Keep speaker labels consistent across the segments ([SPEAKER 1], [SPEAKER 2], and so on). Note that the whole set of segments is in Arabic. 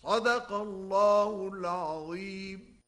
[SPEAKER 1] صدق الله العظيم.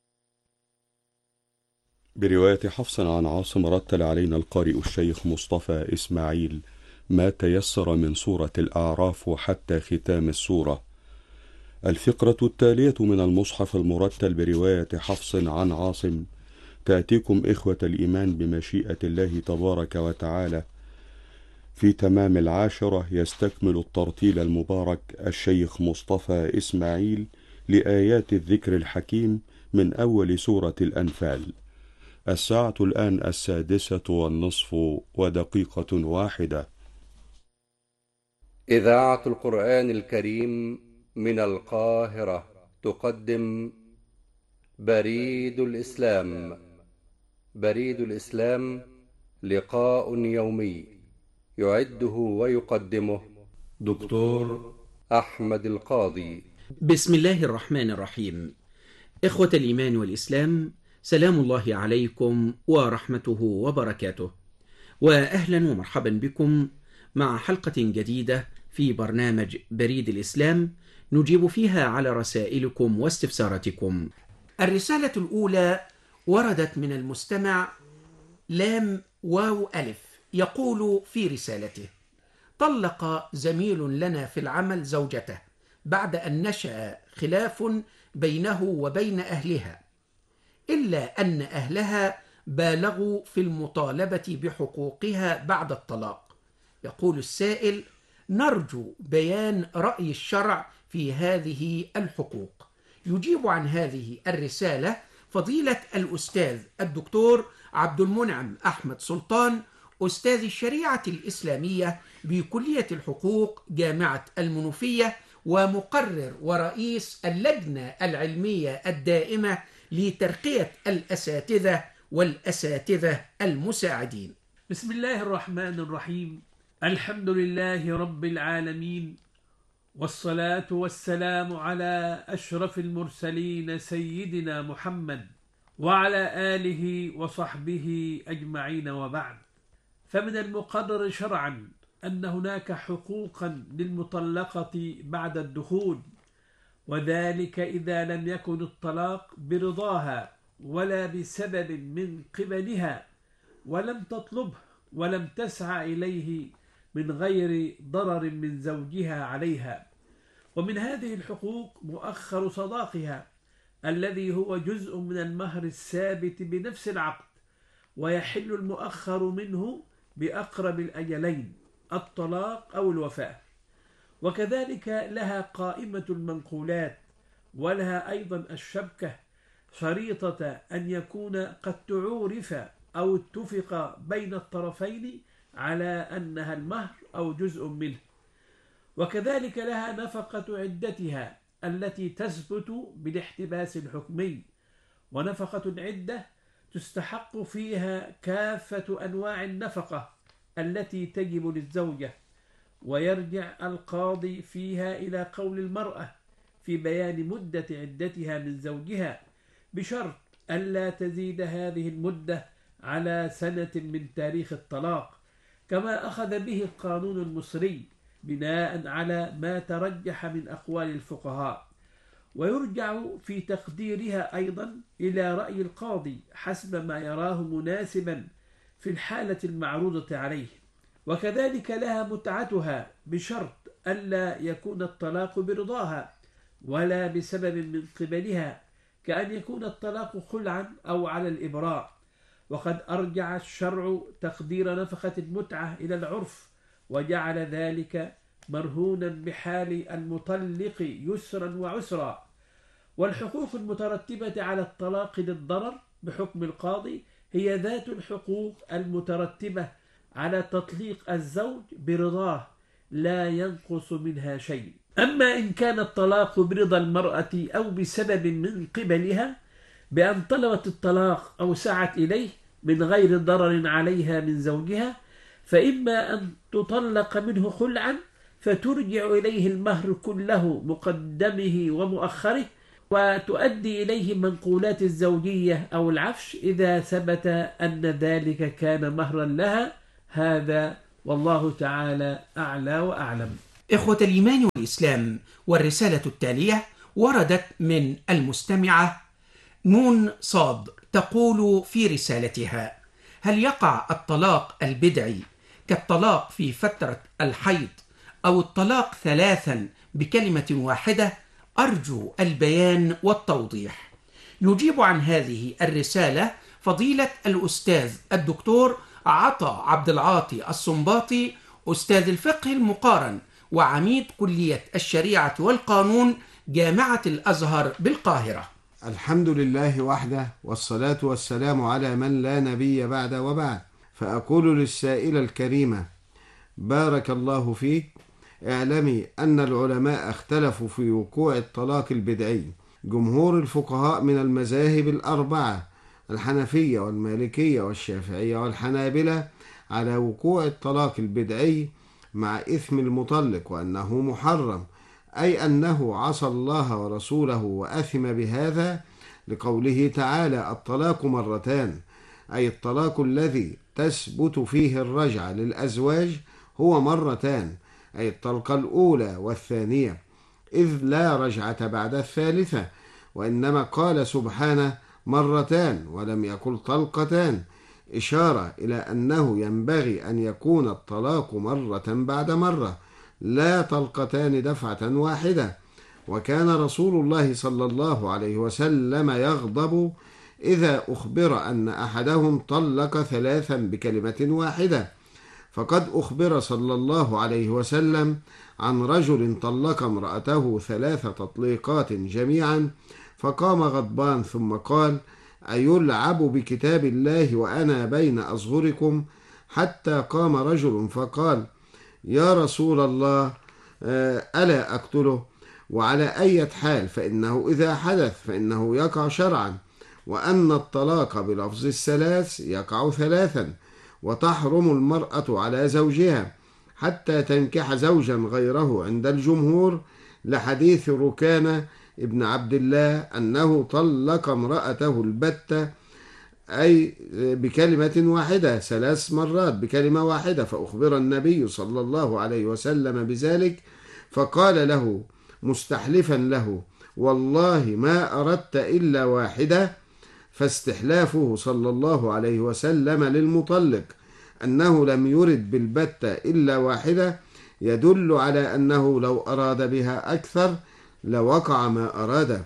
[SPEAKER 2] برواية حفص عن عاصم رتل علينا القارئ الشيخ مصطفى إسماعيل ما تيسر من سورة الأعراف حتى ختام السورة. الفقرة التالية من المصحف المرتل برواية حفص عن عاصم تأتيكم إخوة الإيمان بمشيئة الله تبارك وتعالى في تمام 10 يستكمل الترتيل المبارك الشيخ مصطفى إسماعيل لآيات الذكر الحكيم من أول سورة الأنفال. الساعة الآن 6:30 ودقيقة واحدة.
[SPEAKER 3] إذاعة القرآن الكريم من القاهرة تقدم بريد الإسلام. بريد الإسلام لقاء يومي يعده ويقدمه دكتور أحمد القاضي.
[SPEAKER 4] بسم الله الرحمن الرحيم. إخوة الإيمان والإسلام، سلام الله عليكم ورحمته وبركاته، وأهلا ومرحبا بكم مع حلقة جديدة في برنامج بريد الإسلام نجيب فيها على رسائلكم واستفساراتكم. الرسالة الأولى وردت من المستمع لام واو ألف، يقول في رسالته: طلق زميل لنا في العمل زوجته بعد أن نشأ خلاف بينه وبين أهلها، إلا أن أهلها بالغوا في المطالبة بحقوقها بعد الطلاق. يقول السائل: نرجو بيان رأي الشرع في هذه الحقوق. يجيب عن هذه الرسالة فضيلة الأستاذ الدكتور عبد المنعم أحمد سلطان، أستاذ الشريعة الإسلامية بكلية الحقوق جامعة المنوفية، ومقرر ورئيس اللجنة العلمية الدائمة لترقية الأساتذة والأساتذة المساعدين.
[SPEAKER 5] بسم الله الرحمن الرحيم. الحمد لله رب العالمين، والصلاة والسلام على أشرف المرسلين سيدنا محمد وعلى آله وصحبه أجمعين، وبعد. فمن المقرر شرعا أن هناك حقوقا للمطلقة بعد الدخول، وذلك إذا لم يكن الطلاق برضاها ولا بسبب من قبلها، ولم تطلبه ولم تسعى إليه من غير ضرر من زوجها عليها. ومن هذه الحقوق مؤخر صداقها الذي هو جزء من المهر الثابت بنفس العقد، ويحل المؤخر منه بأقرب الأجلين، الطلاق أو الوفاة. وكذلك لها قائمة المنقولات، ولها أيضا الشبكة، شريطة أن يكون قد تعورف أو اتفق بين الطرفين على أنها المهر أو جزء منه. وكذلك لها نفقة عدتها التي تثبت بالاحتباس الحكمي، ونفقة العدة تستحق فيها كافة أنواع النفقة التي تجب للزوجة، ويرجع القاضي فيها إلى قول المرأة في بيان مدة عدتها من زوجها، بشرط ألا تزيد هذه المدة على سنة من تاريخ الطلاق، كما أخذ به القانون المصري بناء على ما ترجح من أقوال الفقهاء. ويرجع في تقديرها أيضا إلى رأي القاضي حسب ما يراه مناسبا في الحالة المعروضة عليه. وكذلك لها متعتها بشرط ألا يكون الطلاق برضاها ولا بسبب من قبلها، كأن يكون الطلاق خلعا أو على الإبراء. وقد أرجع الشرع تقدير نفقة المتعة إلى العرف، وجعل ذلك مرهونا بحال المطلق يسرا وعسرا. والحقوق المترتبة على الطلاق للضرر بحكم القاضي هي ذات الحقوق المترتبة على تطليق الزوج برضاه، لا ينقص منها شيء. أما إن كان الطلاق برضا المرأة أو بسبب من قبلها بأن طلبت الطلاق أو سعت إليه من غير ضرر عليها من زوجها، فإما أن تطلق منه خلعا فترجع إليه المهر كله مقدمه ومؤخره، وتؤدي إليه منقولات الزوجية أو العفش إذا ثبت أن ذلك كان مهرا لها. هذا والله تعالى أعلى وأعلم.
[SPEAKER 4] إخوة الإيمان والإسلام، والرسالة التالية وردت من المستمعة نون صاد تقول في رسالتها: هل يقع الطلاق البدعي كالطلاق في فترة الحيض أو الطلاق ثلاثا بكلمة واحدة؟ أرجو البيان والتوضيح. يجيب عن هذه الرسالة فضيلة الأستاذ الدكتور عطا عبد العاطي الصنباطي، أستاذ الفقه المقارن وعميد كلية الشريعة والقانون جامعة الأزهر بالقاهرة.
[SPEAKER 1] الحمد لله وحده، والصلاة والسلام على من لا نبي بعد وبعد. فأقول للسائلة الكريمة: بارك الله فيك، اعلمي أن العلماء اختلفوا في وقوع الطلاق البدعي. جمهور الفقهاء من المذاهب الأربعة الحنفية والمالكية والشافعية والحنابلة على وقوع الطلاق البدعي مع إثم المطلق، وأنه محرم، أي أنه عصى الله ورسوله وأثم بهذا، لقوله تعالى: الطلاق مرتان، أي الطلاق الذي تثبت فيه الرجعة للأزواج هو مرتان، أي الطلقة الأولى والثانية، إذ لا رجعة بعد الثالثة، وإنما قال سبحانه مرتان ولم يقل طلقتان، إشارة إلى أنه ينبغي أن يكون الطلاق مرة بعد مرة، لا طلقتان دفعة واحدة. وكان رسول الله صلى الله عليه وسلم يغضب إذا أخبر أن أحدهم طلق ثلاثا بكلمة واحدة، فقد أخبر صلى الله عليه وسلم عن رجل طلق امرأته 3 تطليقات جميعا، فقام غضبان ثم قال: أيلعب بكتاب الله وأنا بين أظهركم؟ حتى قام رجل فقال: يا رسول الله، ألا أقتله؟ وعلى أي حال فإنه إذا حدث فإنه يقع شرعا، وأن الطلاق بلفظ الثلاث يقع 3، وتحرم المرأة على زوجها حتى تنكح زوجا غيره عند الجمهور، لحديث ركانة ابن عبد الله أنه طلق امرأته البتة، أي بكلمة واحدة 3 مرات بكلمة واحدة، فأخبر النبي صلى الله عليه وسلم بذلك، فقال له مستحلفا له: والله ما أردت إلا واحدة. فاستحلافه صلى الله عليه وسلم للمطلق أنه لم يرد بالبتة إلا واحدة يدل على أنه لو أراد بها أكثر لوقع ما أراده.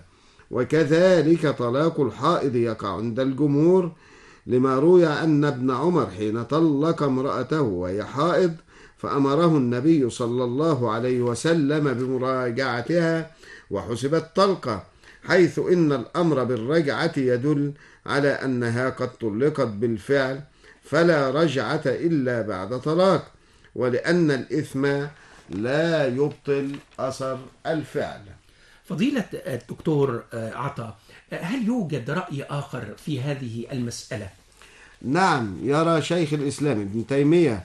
[SPEAKER 1] وكذلك طلاق الحائض يقع عند الجمهور، لما روي أن ابن عمر حين طلق امرأته وهي حائض فأمره النبي صلى الله عليه وسلم بمراجعتها وحسبت طلقة، حيث إن الأمر بالرجعة يدل على أنها قد طلقت بالفعل، فلا رجعة إلا بعد طلاق، ولأن الإثم لا يبطل أثر الفعل.
[SPEAKER 4] فضيلة الدكتور عطا، هل يوجد رأي آخر في هذه المسألة؟
[SPEAKER 1] نعم، يرى شيخ الإسلام ابن تيمية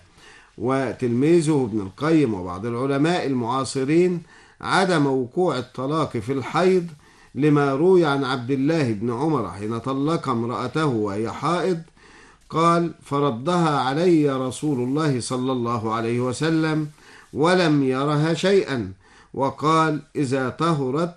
[SPEAKER 1] وتلميذه ابن القيم وبعض العلماء المعاصرين عدم وقوع الطلاق في الحيض، لما روي عن عبد الله بن عمر حين طلق امرأته وهي حائض قال: فردها علي رسول الله صلى الله عليه وسلم ولم يرها شيئا، وقال: إذا طهرت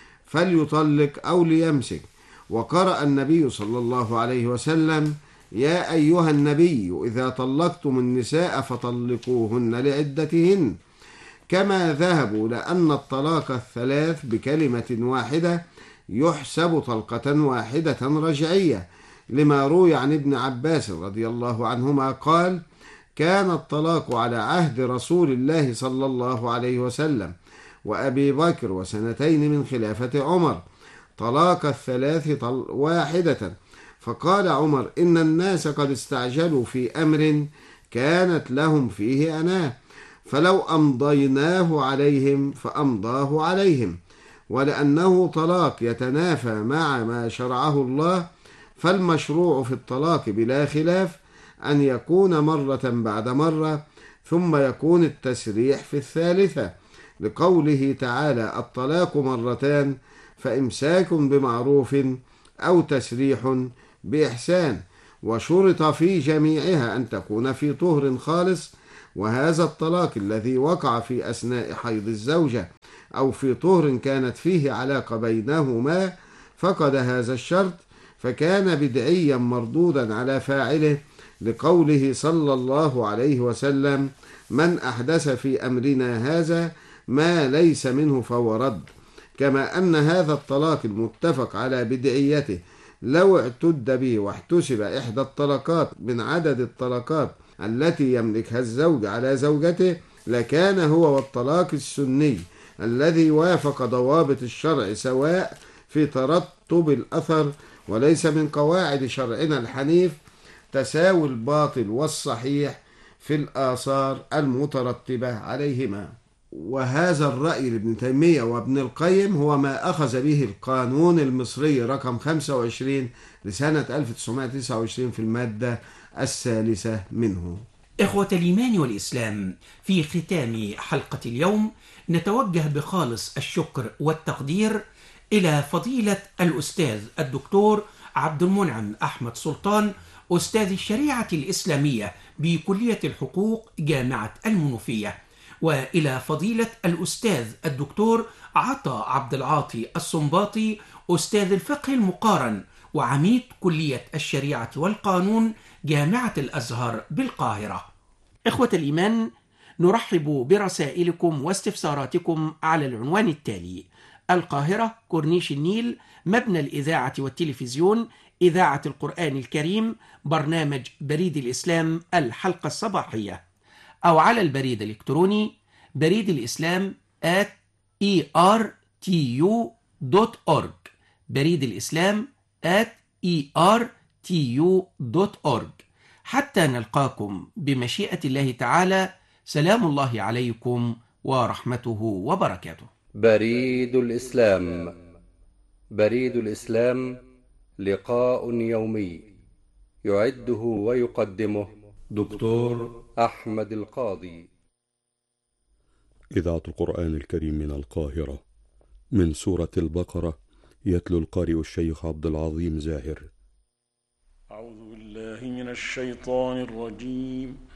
[SPEAKER 1] فليطلق أو ليمسك. وقرأ النبي صلى الله عليه وسلم: يا أيها النبي إذا طلقتم النساء فطلقوهن لعدتهن. كما ذهبوا لأن الطلاق 3 بكلمة واحدة يحسب طلقة واحدة رجعية، لما روي عن ابن عباس رضي الله عنهما قال: كان الطلاق على عهد رسول الله صلى الله عليه وسلم وأبي بكر وسنتين من خلافة عمر طلاق 3 واحدة، فقال عمر: إن الناس قد استعجلوا في أمر كانت لهم فيه أناه، فلو أمضيناه عليهم فأمضاه عليهم. ولأنه طلاق يتنافى مع ما شرعه الله، فالمشروع في الطلاق بلا خلاف أن يكون مرة بعد مرة، ثم يكون التسريح في الثالثة، لقوله تعالى: الطلاق مرتان، فإمساك بمعروف أو تسريح بإحسان. وشرط في جميعها أن تكون في طهر خالص، وهذا الطلاق الذي وقع في أثناء حيض الزوجة أو في طهر كانت فيه علاقة بينهما فقد هذا الشرط، فكان بدعيا مردودا على فاعله، لقوله صلى الله عليه وسلم: من أحدث في أمرنا هذا ما ليس منه فهو رد. كما أن هذا الطلاق المتفق على بدعيته لو اعتد به واحتسب إحدى الطلقات من عدد الطلقات التي يملكها الزوج على زوجته لكان هو والطلاق السني الذي وافق ضوابط الشرع سواء في ترتب الأثر، وليس من قواعد شرعنا الحنيف تساوي الباطل والصحيح في الآثار المترتبة عليهما. وهذا الرأي لابن تيمية وابن القيم هو ما أخذ به القانون المصري رقم 25 لسنة 1929 في المادة الثالثة منه.
[SPEAKER 4] إخوة الإيمان والإسلام، في ختام حلقة اليوم نتوجه بخالص الشكر والتقدير إلى فضيلة الأستاذ الدكتور عبد المنعم أحمد سلطان، أستاذ الشريعة الإسلامية بكلية الحقوق جامعة المنوفية، وإلى فضيلة الأستاذ الدكتور عطا عبد العاطي السنباطي، أستاذ الفقه المقارن وعميد كلية الشريعة والقانون جامعة الأزهر بالقاهرة. إخوة الإيمان، نرحب برسائلكم واستفساراتكم على العنوان التالي: القاهرة، كورنيش النيل، مبنى الإذاعة والتلفزيون، إذاعة القرآن الكريم، برنامج بريد الإسلام الحلقة الصباحية، أو على البريد الإلكتروني بريد الإسلام @ertu.org، بريد الإسلام @ertu.org. حتى نلقاكم بمشيئة الله تعالى، سلام الله عليكم ورحمته وبركاته.
[SPEAKER 3] بريد الإسلام. بريد الإسلام لقاء يومي يعده ويقدمه دكتور أحمد القاضي.
[SPEAKER 2] إذاعة القرآن الكريم من القاهرة، من سورة البقرة، يتلو القارئ الشيخ عبد العظيم زاهر.
[SPEAKER 6] أعوذ بالله من الشيطان الرجيم.